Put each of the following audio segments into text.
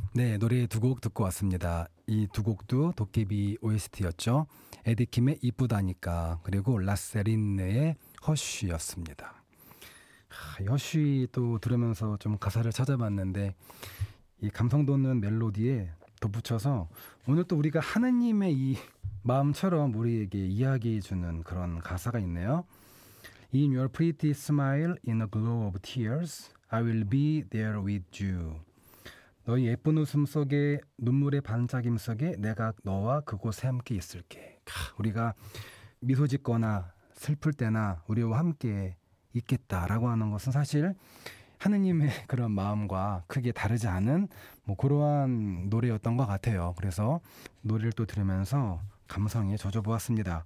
네, 노래 두 곡 듣고 왔습니다. 이 두 곡도 도깨비 OST였죠. 에디킴의 이쁘다니까 그리고 라세린네의 허쉬였습니다. 허쉬 또 들으면서 좀 가사를 찾아봤는데 이 감성 돋는 멜로디에 덧붙여서 오늘 또 우리가 하느님의 이 마음처럼 우리에게 이야기해 주는 그런 가사가 있네요. In your pretty smile in a glow of tears, I will be there with you. 너희 예쁜 웃음 속에 눈물의 반짝임 속에 내가 너와 그곳에 함께 있을게. 우리가 미소 짓거나 슬플 때나 우리와 함께 있겠다라고 하는 것은 사실 하느님의 그런 마음과 크게 다르지 않은 뭐 그러한 노래였던 것 같아요. 그래서 노래를 또 들으면서 감성에 젖어 보았습니다.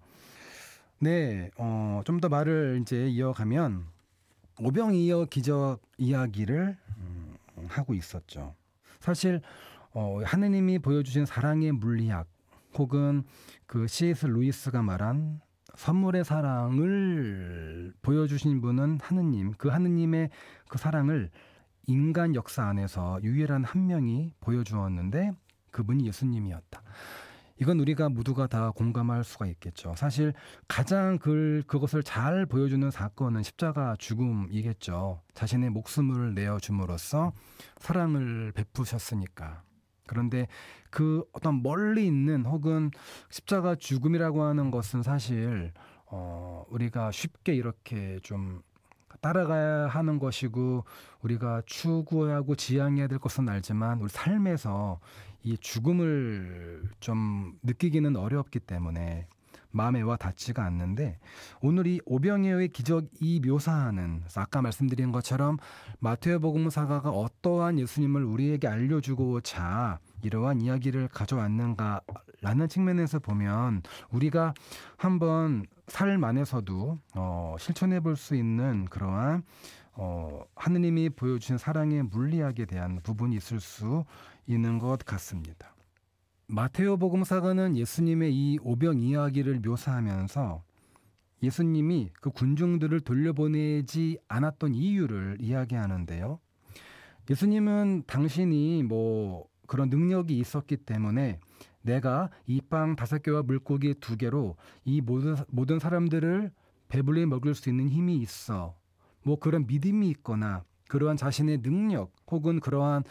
네, 좀 더 말을 이제 이어가면 오병이어 기적 이야기를 하고 있었죠. 사실 하느님이 보여주신 사랑의 물리학 혹은 그 C.S. 루이스가 말한 선물의 사랑을 보여주신 분은 하느님, 그 하느님의 그 사랑을 인간 역사 안에서 유일한 한 명이 보여주었는데 그분이 예수님이었다. 이건 우리가 모두가 다 공감할 수가 있겠죠. 사실 가장 그것을 잘 보여주는 사건은 십자가 죽음이겠죠. 자신의 목숨을 내어줌으로써 사랑을 베푸셨으니까. 그런데 그 어떤 멀리 있는 혹은 십자가 죽음이라고 하는 것은 사실 우리가 쉽게 이렇게 좀 따라가야 하는 것이고 우리가 추구하고 지향해야 될 것은 알지만 우리 삶에서 이 죽음을 좀 느끼기는 어렵기 때문에 마음에 와 닿지가 않는데 오늘 이 오병이어의 기적 이 묘사하는 아까 말씀드린 것처럼 마태복음 사가가 어떠한 예수님을 우리에게 알려주고자 이러한 이야기를 가져왔는가라는 측면에서 보면 우리가 한번 삶 안에서도 실천해 볼 수 있는 그러한 하느님이 보여주신 사랑의 물리학에 대한 부분이 있을 수 있는 것 같습니다. 마테오 복음사가는 예수님의 이 오병 이야기를 묘사하면서 예수님이 그 군중들을 돌려보내지 않았던 이유를 이야기하는데요. 예수님은 당신이 뭐 그런 능력이 있었기 때문에 내가 이 빵 5개와 물고기 2개로 이 모든 사람들을 배불리 먹일 수 있는 힘이 있어. 뭐 그런 믿음이 있거나 그러한 자신의 능력 혹은 그러한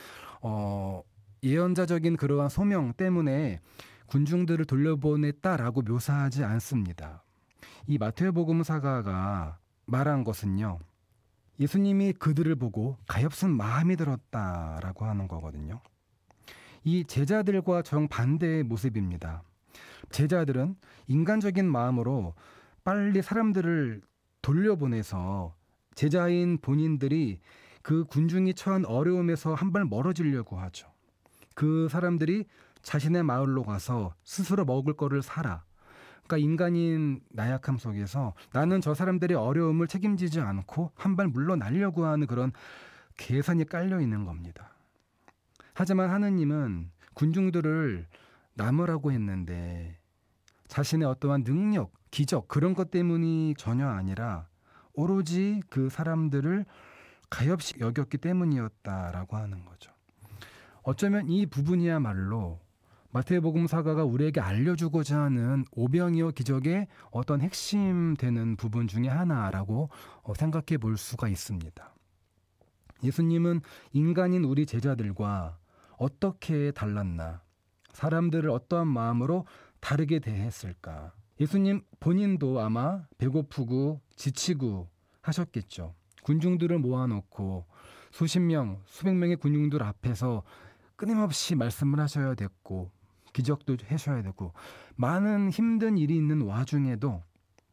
예언자적인 그러한 소명 때문에 군중들을 돌려보냈다라고 묘사하지 않습니다. 이 마태복음 사가가 말한 것은요. 예수님이 그들을 보고 가엾은 마음이 들었다라고 하는 거거든요. 이 제자들과 정반대의 모습입니다. 제자들은 인간적인 마음으로 빨리 사람들을 돌려보내서 제자인 본인들이 그 군중이 처한 어려움에서 한 발 멀어지려고 하죠. 그 사람들이 자신의 마을로 가서 스스로 먹을 거를 사라. 그러니까 인간인 나약함 속에서 나는 저 사람들의 어려움을 책임지지 않고 한 발 물러나려고 하는 그런 계산이 깔려 있는 겁니다. 하지만 하느님은 군중들을 남으라고 했는데 자신의 어떠한 능력, 기적 그런 것 때문이 전혀 아니라 오로지 그 사람들을 가엾이 여겼기 때문이었다라고 하는 거죠. 어쩌면 이 부분이야말로 마태복음 사가가 우리에게 알려주고자 하는 오병이어 기적의 어떤 핵심 되는 부분 중에 하나라고 생각해 볼 수가 있습니다. 예수님은 인간인 우리 제자들과 어떻게 달랐나? 사람들을 어떠한 마음으로 다르게 대했을까? 예수님 본인도 아마 배고프고 지치고 하셨겠죠. 군중들을 모아놓고 수십 명, 수백 명의 군중들 앞에서 끊임없이 말씀을 하셔야 됐고 기적도 하셔야 되고 많은 힘든 일이 있는 와중에도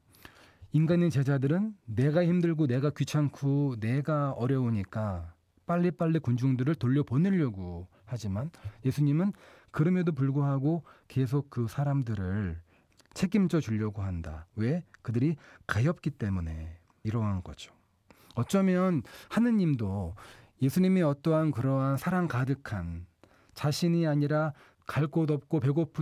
인간인 제자들은 내가 힘들고 내가 귀찮고 내가 어려우니까 빨리빨리 군중들을 돌려보내려고 하지만 예수님은 그럼에도 불구하고 계속 그 사람들을 책임져 주려고 한다. 왜? 그들이 가엾기 때문에 이러한 거죠. 어쩌면 하느님도 예수님이 어떠한 그러한 사랑 가득한 자신이 아니라 갈 곳 없고 배고픈